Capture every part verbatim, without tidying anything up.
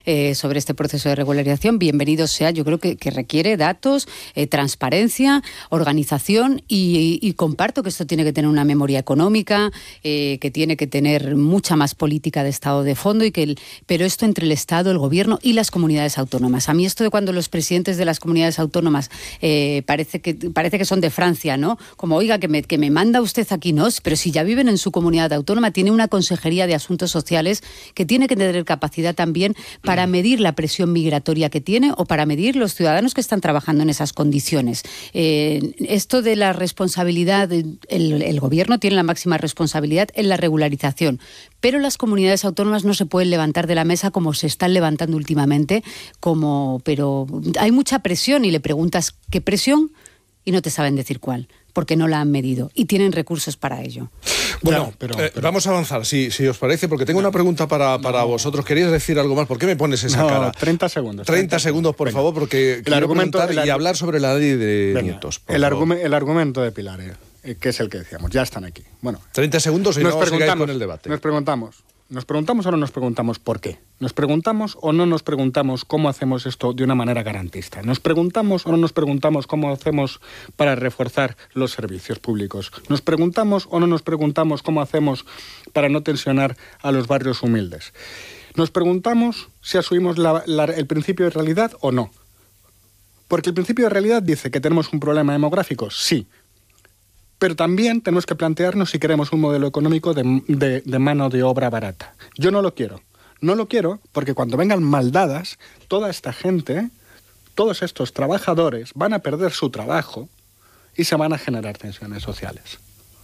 Eh, sobre este proceso de regularización. Bienvenido sea, yo creo que, que requiere datos, eh, transparencia, organización y, y comparto que esto tiene que tener una memoria económica, eh, que tiene que tener mucha más política de Estado de fondo, y que el, pero esto entre el Estado, el Gobierno y las comunidades autónomas. A mí esto de cuando los presidentes de las comunidades autónomas eh, parece, que, parece que son de Francia, ¿no? Como, oiga, que me, que me manda usted aquí, ¿no? Pero si ya viven en su comunidad autónoma, tiene una consejería de asuntos sociales que tiene que tener capacidad también para para medir la presión migratoria que tiene o para medir los ciudadanos que están trabajando en esas condiciones. Eh, esto de la responsabilidad, el, el Gobierno tiene la máxima responsabilidad en la regularización, pero las comunidades autónomas no se pueden levantar de la mesa como se están levantando últimamente, como, pero hay mucha presión y le preguntas ¿qué presión? Y no te saben decir cuál, porque no la han medido y tienen recursos para ello. Bueno, ya, pero, eh, pero... vamos a avanzar, si, si os parece, porque tengo no, una pregunta para, para no. vosotros. ¿Querías decir algo más? ¿Por qué me pones esa no, cara? treinta segundos. treinta segundos, por Venga. favor, porque el quiero argumento, preguntar el, y hablar sobre la ley de Venga, nietos. El, argume, el argumento de Pilar, eh, que es el que decíamos, ya están aquí. Bueno, treinta segundos y nos no sigáis con el debate. Nos preguntamos, ¿nos preguntamos o no nos preguntamos por qué? ¿Nos preguntamos o no nos preguntamos cómo hacemos esto de una manera garantista? ¿Nos preguntamos o no nos preguntamos cómo hacemos para reforzar los servicios públicos? ¿Nos preguntamos o no nos preguntamos cómo hacemos para no tensionar a los barrios humildes? ¿Nos preguntamos si asumimos la, la, el principio de realidad o no? Porque el principio de realidad dice que tenemos un problema demográfico, sí. Pero también tenemos que plantearnos si queremos un modelo económico de, de, de mano de obra barata. Yo no lo quiero. No lo quiero porque cuando vengan maldadas, toda esta gente, todos estos trabajadores van a perder su trabajo y se van a generar tensiones sociales.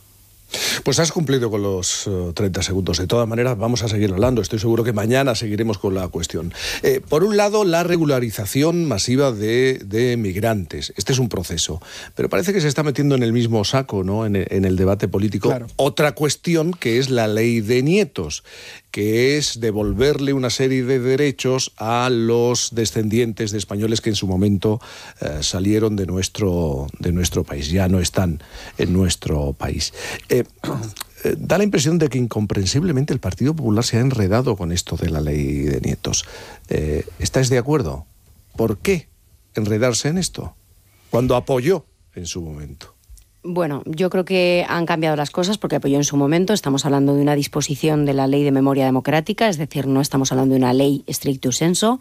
Pues has cumplido con los uh, treinta segundos. De todas maneras, vamos a seguir hablando. Estoy seguro que mañana seguiremos con la cuestión. Eh, por un lado, la regularización masiva de, de migrantes. Este es un proceso. Pero parece que se está metiendo en el mismo saco, ¿no? En, en el debate político. Claro. Otra cuestión que es la ley de nietos, que es devolverle una serie de derechos a los descendientes de españoles que en su momento eh, salieron de nuestro, de nuestro país. Ya no están en nuestro país. Eh, Eh, da la impresión de que incomprensiblemente el Partido Popular se ha enredado con esto de la ley de nietos. Eh, ¿Estáis de acuerdo? ¿Por qué enredarse en esto cuando apoyó en su momento? Bueno, yo creo que han cambiado las cosas porque apoyó en su momento. Estamos hablando de una disposición de la Ley de Memoria Democrática, es decir, no estamos hablando de una ley stricto sensu.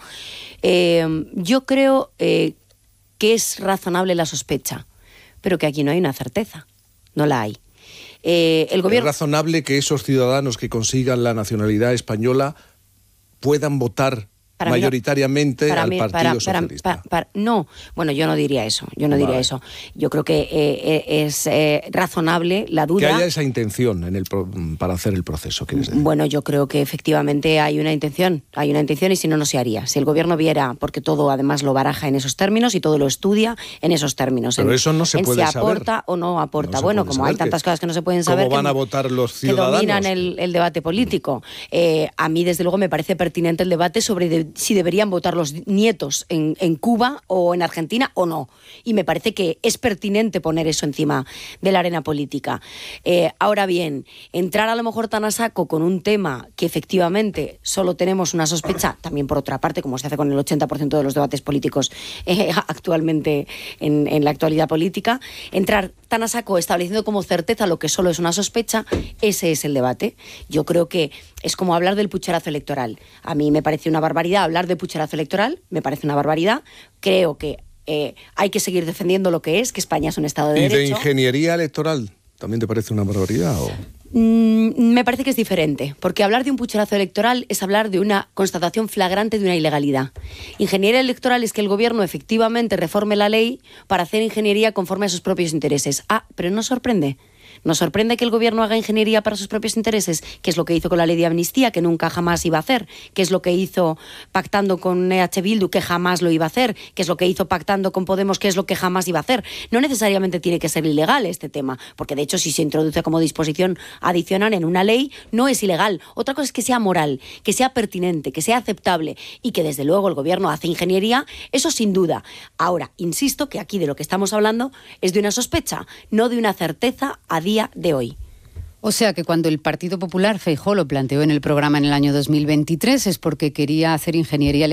Eh, yo creo eh, que es razonable la sospecha, pero que aquí no hay una certeza, no la hay. Eh, el gobierno... ¿Es razonable que esos ciudadanos que consigan la nacionalidad española puedan votar para mayoritariamente para al mí, Partido para, Socialista? Para, para, para, no, bueno, yo no diría eso, yo no vale. diría eso. Yo creo que eh, es eh, razonable la duda. Que haya esa intención en el pro, para hacer el proceso, ¿quieres decir? Bueno, yo creo que efectivamente hay una intención, hay una intención y si no, no se haría. Si el gobierno viera, porque todo además lo baraja en esos términos y todo lo estudia en esos términos. Pero en, eso no se puede si saber. aporta o no aporta. No bueno, como hay tantas que, cosas que no se pueden saber. ¿Cómo van que, a votar los ciudadanos? Que dominan el, el debate político. Eh, a mí, desde luego, me parece pertinente el debate sobre de, si deberían votar los nietos en, en Cuba o en Argentina o no. Y me parece que es pertinente poner eso encima de la arena política. Eh, ahora bien, entrar a lo mejor tan a saco con un tema que efectivamente solo tenemos una sospecha, también por otra parte, como se hace con el ochenta por ciento de los debates políticos eh, actualmente en, en la actualidad política, entrar tan a saco estableciendo como certeza lo que solo es una sospecha, ese es el debate. Yo creo que es como hablar del pucherazo electoral. A mí me parece una barbaridad hablar de pucherazo electoral, me parece una barbaridad. Creo que eh, hay que seguir defendiendo lo que es, que España es un Estado de ¿Y Derecho. ¿Y de ingeniería electoral también te parece una barbaridad o...? Mm, me parece que es diferente, porque hablar de un pucherazo electoral es hablar de una constatación flagrante de una ilegalidad. Ingeniería electoral es que el gobierno efectivamente reforme la ley para hacer ingeniería conforme a sus propios intereses. Ah, pero no sorprende. Nos sorprende que el gobierno haga ingeniería para sus propios intereses, que es lo que hizo con la ley de amnistía, que nunca jamás iba a hacer, que es lo que hizo pactando con E H Bildu, que jamás lo iba a hacer, que es lo que hizo pactando con Podemos, que es lo que jamás iba a hacer. No necesariamente tiene que ser ilegal este tema, porque de hecho si se introduce como disposición adicional en una ley, no es ilegal. Otra cosa es que sea moral, que sea pertinente, que sea aceptable y que desde luego el gobierno hace ingeniería, eso sin duda. Ahora, insisto que aquí de lo que estamos hablando es de una sospecha, no de una certeza a día de hoy. O sea que cuando el Partido Popular, Feijóo, lo planteó en el programa en el año dos mil veintitrés es porque quería hacer ingeniería electoral